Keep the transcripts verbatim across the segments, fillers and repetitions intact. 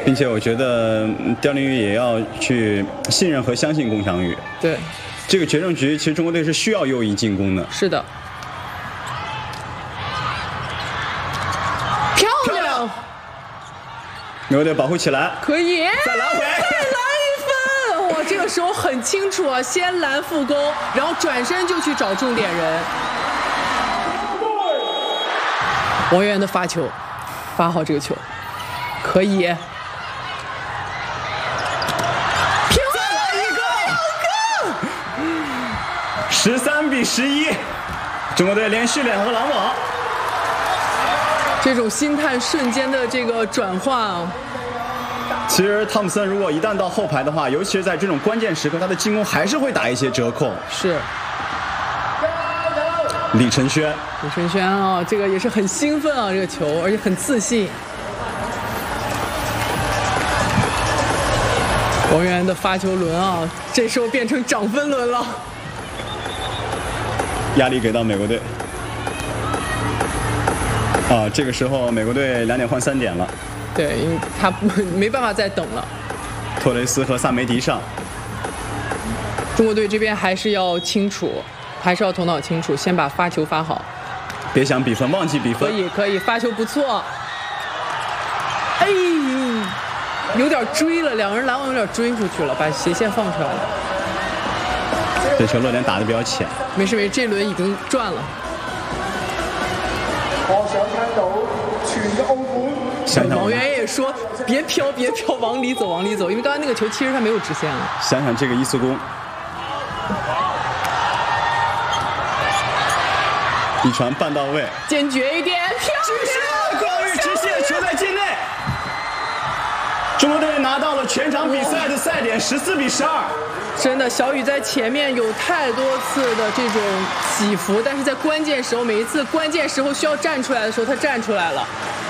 并且我觉得刁玲玉也要去信任和相信龚翔宇。 对， 这个决胜局其实中国队是需要右翼进攻的。 是的。漂亮！ 美国队保护起来， 可以再拦回，再拦一分！哇，这个时候很清楚啊，先拦副攻，然后转身就去找重点人。王源的发球，发好这个球，可以。 十三比十一，中国队连续两个拦网。 这种心态瞬间的这个转换啊！ 其实汤普森如果一旦到后排的话，尤其是在这种关键时刻，他的进攻还是会打一些折扣。 是。 李承轩， 李承轩啊，这个也是很兴奋啊，这个球，而且很自信。王源的发球轮啊，这时候变成涨分轮了。 压力给到美国队。啊，这个时候美国队两点换三点了。 对，因为他没办法再等了。 托雷斯和萨梅迪上。 中国队这边还是要清楚，还是要头脑清楚，先把发球发好。 别想比分，忘记比分。 可以，可以，发球不错。哎，有点追了，两个人拦网有点追出去了，把斜线放出来了。 这球落点打得比较浅。 没事没事，这轮已经赚了。 我想睇到全個澳門。 王源也說：“別飄，別飄，往裡走，往裡走。”因為剛才那個球其實他沒有直線了。 想想這個伊斯攻，一傳半到位， 堅決一點，漂亮！光玉直線，球在界內。中國隊拿到了全場比賽的賽點，十四比十二。 真的，小雨在前面有太多次的这种起伏，但是在关键时候，每一次关键时候需要站出来的时候，他站出来了。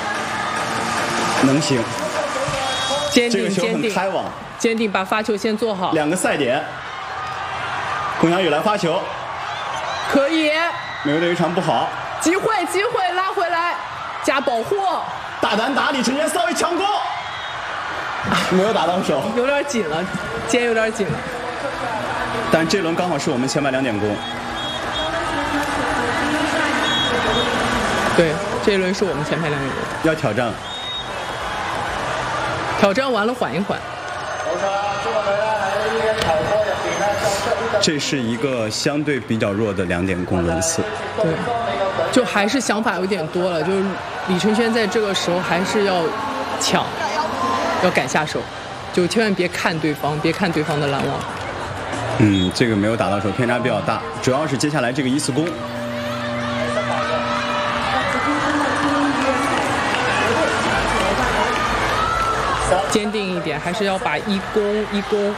能行， 坚定坚定， 开网， 坚定把发球先做好。 两个赛点，龚翔宇来发球， 可以。 美国队一传不好， 机会机会拉回来，加保护， 大胆打，李承轩稍微强攻，没有打到手， 有点紧了，肩有点紧了。 但这轮刚好是我们前排两点攻。 对，这一轮是我们前排两点攻。 要挑战。 挑战完了缓一缓。 这是一个相对比较弱的两点攻轮次。 对，就还是想法有点多了，就是李承轩在这个时候还是要抢，要敢下手，就千万别看对方，别看对方的拦网。 嗯，这个没有打到手，偏差比较大，主要是接下来这个一次攻。 坚定一点，还是要把一攻一攻。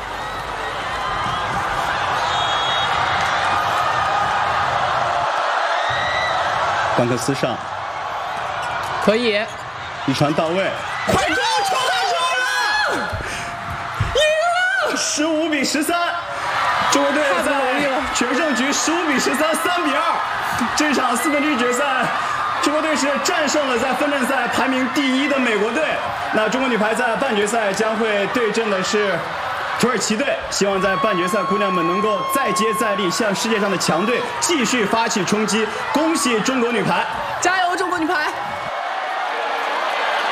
冈克斯上， 可以， 一传到位，快攻，球打中了，赢了，十五比十三，中国队在全胜局十五比十三，三比二，这场四分之一决赛。中国队是战胜了在分站赛排名第一的美国队。那中国女排在半决赛将会对阵的是土耳其队，希望在半决赛姑娘们能够再接再厉，向世界上的强队继续发起冲击。恭喜中国女排， 加油中国女排！